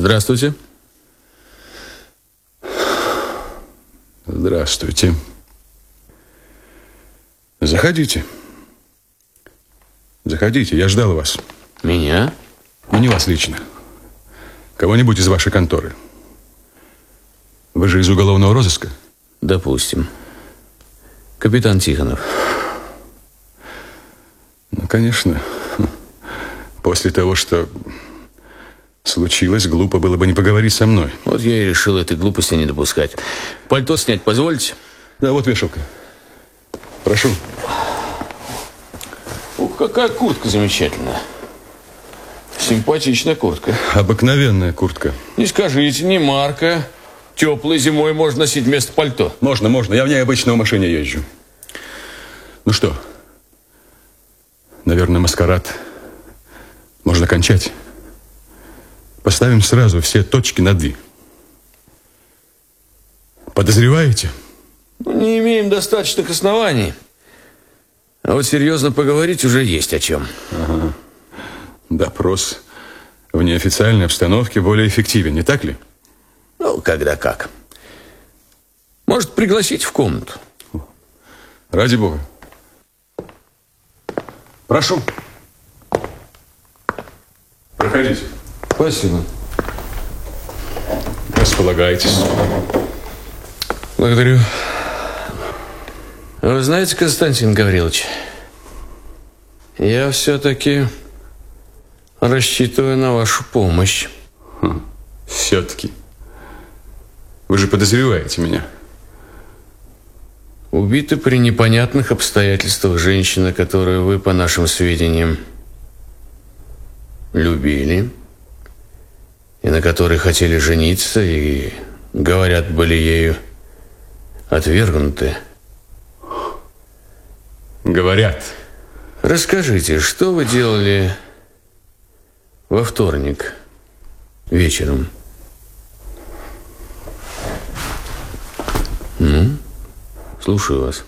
Здравствуйте. Здравствуйте. Заходите. Заходите, я ждал вас. Меня? Ну, не вас лично. Кого-нибудь из вашей конторы. Вы же из уголовного розыска? Допустим. Капитан Тихонов. Ну, конечно. После того, что случилось, глупо было бы не поговорить со мной. Вот я и решил этой глупости не допускать. Пальто снять позвольте? Да, вот вешалка. Прошу. Ух, какая куртка замечательная. Симпатичная куртка. Обыкновенная куртка. Не скажите, не марка. Теплой зимой можно носить вместо пальто. Можно. Я в ней обычно в машине езжу. Ну что? Наверное, маскарад можно кончать. Поставим сразу все точки над «и». Подозреваете? Не имеем достаточных оснований. А вот серьезно поговорить уже есть о чем. Ага. Допрос в неофициальной обстановке более эффективен, не так ли? Ну, когда как. Может, пригласить в комнату? Ради бога. Прошу. Проходите. Спасибо. Располагайтесь. Благодарю. Вы знаете, Константин Гаврилович, я все-таки рассчитываю на вашу помощь. Все-таки. Вы же подозреваете меня. Убита при непонятных обстоятельствах женщина, которую вы, по нашим сведениям, любили, и на которой хотели жениться, и, говорят, были ею отвергнуты. Говорят. Расскажите, что вы делали во вторник вечером? Ну, слушаю вас.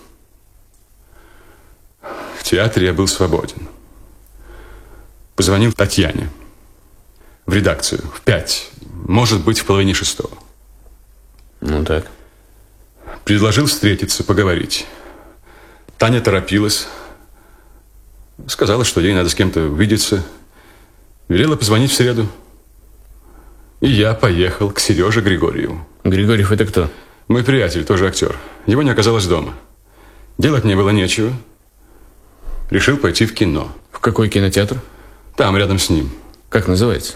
В театре я был свободен. Позвонил Татьяне в редакцию в 5, может быть, в половине 6. Ну так. Предложил встретиться, поговорить. Таня торопилась. Сказала, что ей надо с кем-то увидеться. Велела позвонить в среду. И я поехал к Сереже Григорьеву. Григорьев это кто? Мой приятель, тоже актер. Его не оказалось дома. Делать мне было нечего. Решил пойти в кино. В какой кинотеатр? Там, рядом с ним. Как называется?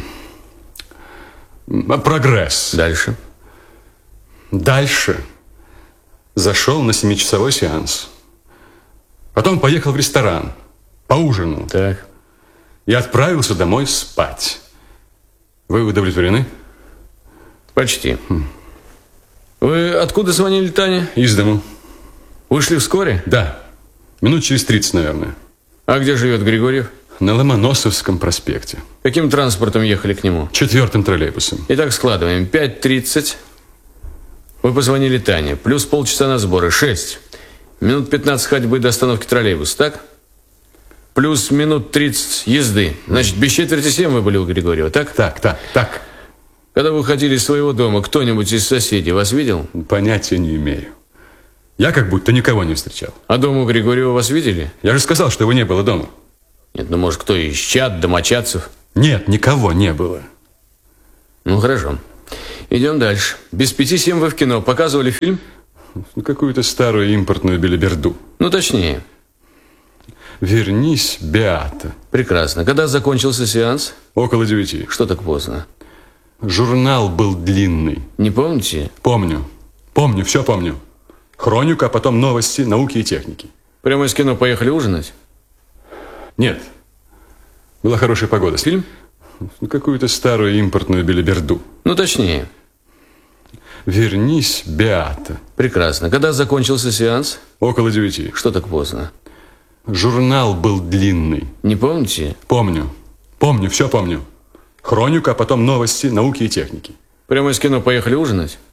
«Прогресс». Дальше. Дальше зашел на 7-часовой сеанс. Потом поехал в ресторан. Поужинал. Так. И отправился домой спать. Вы удовлетворены? Почти. Вы откуда звонили Тане? Из дому. Вышли вскоре? Да. Минут через 30, наверное. А где живет Григорьев? На Ломоносовском проспекте. Каким транспортом ехали к нему? 4-м троллейбусом. Итак, складываем. 5:30. Вы позвонили Тане. Плюс полчаса на сборы. 6. Минут 15 ходьбы до остановки троллейбуса, так? Плюс минут 30 езды. Значит, без 4:45 вы были у Григорьева, так? Так. Когда вы уходили из своего дома, кто-нибудь из соседей вас видел? Понятия не имею. Я как будто никого не встречал. А дома у Григорьева вас видели? Я же сказал, что его не было дома. Нет, ну может кто из чад, домочадцев? Нет, никого не было. Ну хорошо. Идем дальше. Без 5-7 вы в кино. Показывали фильм? Какую-то старую импортную белиберду. Ну точнее. «Вернись, Беата». Прекрасно. Когда закончился сеанс? Около 9. Что так поздно? Журнал был длинный. Не помните? Помню, все помню. Хронику, а потом новости, науки и техники. Прямо из кино поехали ужинать? Нет. Была хорошая погода. Фильм? Какую-то старую импортную белиберду. Ну точнее. «Вернись, Беата». Прекрасно. Когда закончился сеанс? Около 9. Что так поздно? Журнал был длинный. Не помните? Помню, все помню. Хронику, а потом новости, науки и техники. Прямо из кино поехали ужинать?